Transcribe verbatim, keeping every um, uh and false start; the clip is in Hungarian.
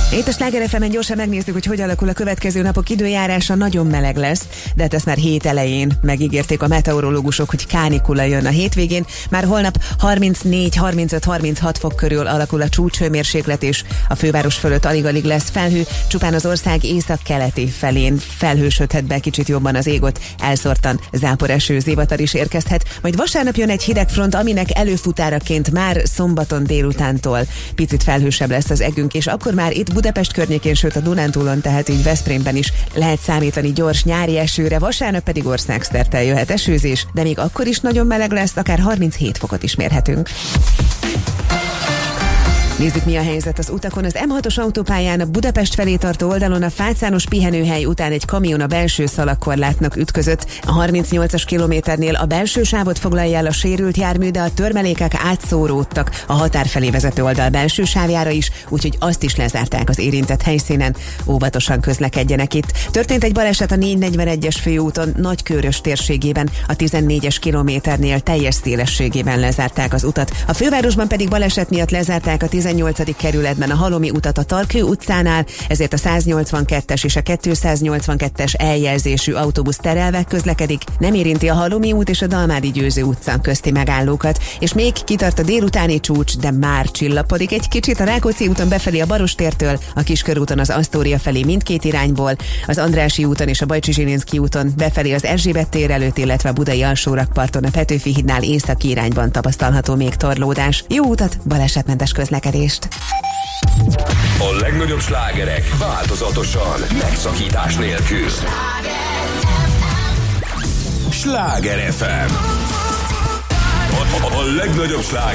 Itt a Sláger ef emen gyorsan megnézzük, hogy hogy alakul a következő napok időjárása. Nagyon meleg lesz, de hát ezt már hét elején megígérték a meteorológusok, hogy kánikula jön a hétvégén. Már holnap harmincnégy harmincöt harminchat fok körül alakul a csúcshőmérséklet, és a főváros fölött alig-alig lesz felhő. Csupán az ország északkeleti felén felhősödhet be kicsit jobban az ég, ott elszórtan záporeső, zivatar is érkezhet. Majd vasárnap jön egy hidegfront, aminek előfutáraként már szombaton délutántól picit felhősebb lesz az egünk, és akkor már itt Budapest környékén, sőt a Dunántúlon, tehát így Veszprémben is lehet számítani gyors nyári esőre, vasárnap pedig országszerte jöhet esőzés, de még akkor is nagyon meleg lesz, akár harminchét fokot is mérhetünk. Nézzük, mi a helyzet az utakon. Az em hatos autópályán a Budapest felé tartó oldalon a Fácános pihenőhely után egy kamion a belső szalagkorlátnak ütközött. A harmincnyolcas kilométernél a belső sávot foglalja el a sérült jármű, de a törmelékek átszóródtak a határ felé vezető oldal belső sávjára is, úgyhogy azt is lezárták az érintett helyszínen. Óvatosan közlekedjenek itt. Történt egy baleset a négyszáznegyvenegyes főúton Nagykőrös térségében, a tizennégyes kilométernél teljes szélességében lezárták az utat. A fővárosban pedig baleset miatt lezárták a tizennyolcadik kerületben a Halomi utat a Talkő utcánál, ezért a száznyolcvankettes és a kétszáznyolcvankettes eljelzésű autóbusz terelve közlekedik, nem érinti a Halomi út és a Dalmádi Győző utca közti megállókat, és még kitart a délutáni csúcs, de már csillapodik egy kicsit a Rákóczi úton befelé a Barostértől, a Kiskörúton az Asztória felé mindkét irányból, az Andrássy úton és a Bajcsi Zsilinszky úton befelé az Erzsébet tér előtt, illetve a Budai Alsórakparton a Petőfi hídnál északi irányban tapasztalható még torlódás. Jó utat, balesetmentes közlekedést! A legnagyobb slágerek változatosan, megszakítás nélkül. Sláger ef em. A, a, a legnagyobb sláger